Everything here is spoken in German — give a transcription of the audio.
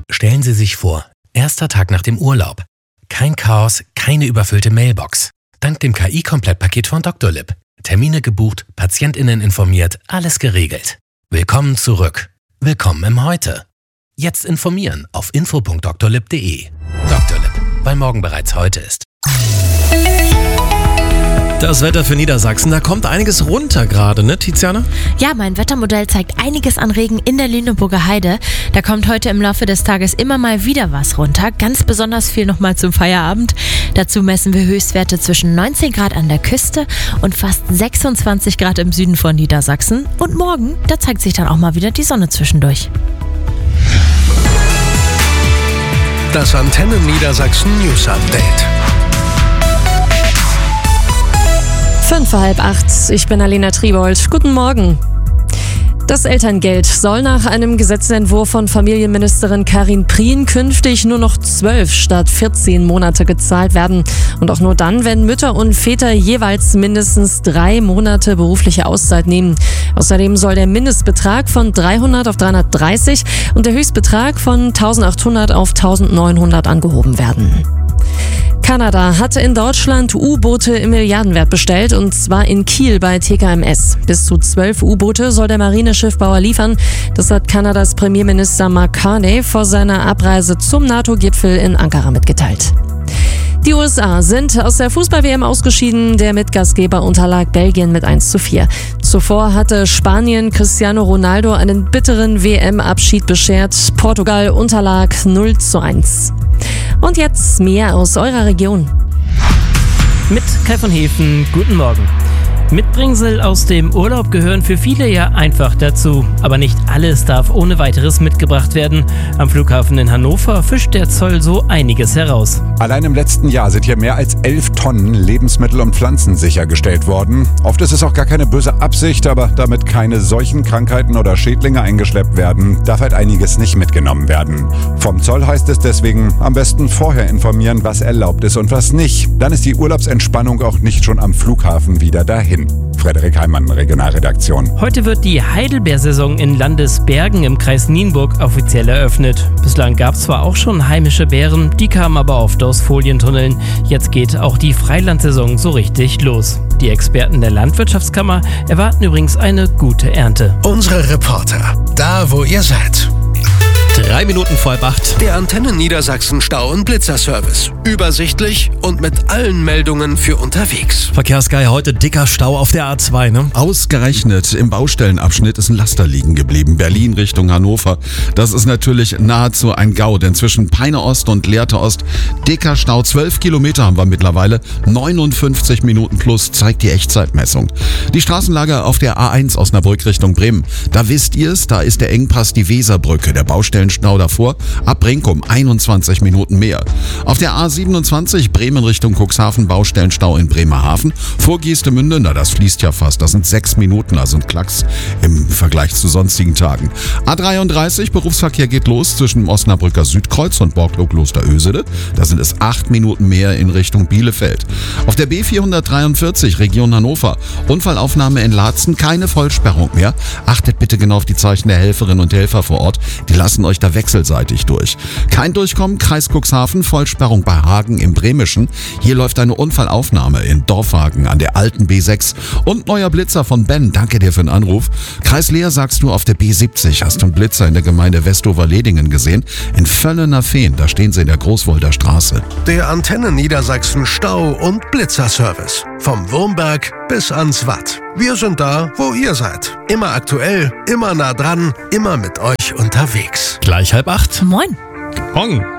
Stellen Sie sich vor, erster Tag nach dem Urlaub. Kein Chaos, keine überfüllte Mailbox. Dank dem KI-Komplettpaket von Dr. Lipp. Termine gebucht, PatientInnen informiert, alles geregelt. Willkommen zurück. Willkommen im Heute. Jetzt informieren auf info.drlipp.de. Dr. Lipp, weil morgen bereits heute ist. Das Wetter für Niedersachsen, da kommt einiges runter gerade, ne, Tiziana? Ja, mein Wettermodell zeigt einiges an Regen in der Lüneburger Heide. Da kommt heute im Laufe des Tages immer mal wieder was runter. Ganz besonders viel nochmal zum Feierabend. Dazu messen wir Höchstwerte zwischen 19 Grad an der Küste und fast 26 Grad im Süden von Niedersachsen. Und morgen, da zeigt sich dann auch mal wieder die Sonne zwischendurch. Das Antenne Niedersachsen News Update. 7:55. Ich bin Alena Triebold. Guten Morgen. Das Elterngeld soll nach einem Gesetzentwurf von Familienministerin Karin Prien künftig nur noch 12 statt 14 Monate gezahlt werden. Und auch nur dann, wenn Mütter und Väter jeweils mindestens 3 Monate berufliche Auszeit nehmen. Außerdem soll der Mindestbetrag von 300 auf 330 und der Höchstbetrag von 1800 auf 1900 angehoben werden. Kanada hatte in Deutschland U-Boote im Milliardenwert bestellt, und zwar in Kiel bei TKMS. Bis zu 12 U-Boote soll der Marineschiffbauer liefern. Das hat Kanadas Premierminister Mark Carney vor seiner Abreise zum NATO-Gipfel in Ankara mitgeteilt. Die USA sind aus der Fußball-WM ausgeschieden. Der Mitgastgeber unterlag Belgien mit 1:4. Zuvor hatte Spanien Cristiano Ronaldo einen bitteren WM-Abschied beschert. Portugal unterlag 0:1. Und jetzt mehr aus eurer Region. Mit Kai von Hefen, guten Morgen. Mitbringsel aus dem Urlaub gehören für viele ja einfach dazu. Aber nicht alles darf ohne weiteres mitgebracht werden. Am Flughafen in Hannover fischt der Zoll so einiges heraus. Allein im letzten Jahr sind hier mehr als 11 Tonnen Lebensmittel und Pflanzen sichergestellt worden. Oft ist es auch gar keine böse Absicht, aber damit keine solchen Krankheiten oder Schädlinge eingeschleppt werden, darf halt einiges nicht mitgenommen werden. Vom Zoll heißt es deswegen, am besten vorher informieren, was erlaubt ist und was nicht. Dann ist die Urlaubsentspannung auch nicht schon am Flughafen wieder dahin. Frederik Heimann, Regionalredaktion. Heute wird die Heidelbeersaison in Landesbergen im Kreis Nienburg offiziell eröffnet. Bislang gab es zwar auch schon heimische Beeren, die kamen aber oft aus Folientunneln. Jetzt geht auch die Freilandsaison so richtig los. Die Experten der Landwirtschaftskammer erwarten übrigens eine gute Ernte. Unsere Reporter, da wo ihr seid. 3 Minuten vor 8. Der Antenne Niedersachsen Stau- und Blitzerservice. Übersichtlich und mit allen Meldungen für unterwegs. Verkehrsguy, heute dicker Stau auf der A2, ne? Ausgerechnet im Baustellenabschnitt ist ein Laster liegen geblieben. Berlin Richtung Hannover. Das ist natürlich nahezu ein GAU, denn zwischen Peine Ost und Lehrte Ost dicker Stau. 12 Kilometer haben wir mittlerweile. 59 Minuten plus zeigt die Echtzeitmessung. Die Straßenlage auf der A1 Osnabrück Richtung Bremen. Da wisst ihr es, da ist der Engpass die Weserbrücke. Der Baustellenstau davor. Ab Brinkum 21 Minuten mehr. Auf der A27 Bremen Richtung Cuxhaven Baustellenstau in Bremerhaven. Vor Geestemünde, na das fließt ja fast. Das sind 6 Minuten, also ein Klacks im Vergleich zu sonstigen Tagen. A33 Berufsverkehr geht los zwischen dem Osnabrücker Südkreuz und Borklow-Klosterösede. Da sind es 8 Minuten mehr in Richtung Bielefeld. Auf der B443 Region Hannover Unfallaufnahme in Laatzen, keine Vollsperrung mehr. Achtet bitte genau auf die Zeichen der Helferinnen und Helfer vor Ort. Die lassen euch da wechselseitig durch. Kein Durchkommen, Kreis Cuxhaven, Vollsperrung bei Hagen im Bremischen. Hier läuft eine Unfallaufnahme in Dorfhagen an der alten B6. Und neuer Blitzer von Ben, danke dir für den Anruf. Kreis Leer sagst du auf der B70, hast du einen Blitzer in der Gemeinde Westover-Ledingen gesehen? In Völlener-Fehn, da stehen sie in der Großwolder Straße. Der Antenne Niedersachsen Stau- und Blitzerservice. Vom Wurmberg bis ans Watt. Wir sind da, wo ihr seid. Immer aktuell, immer nah dran, immer mit euch unterwegs. Gleich 7:30. Moin. Morgen.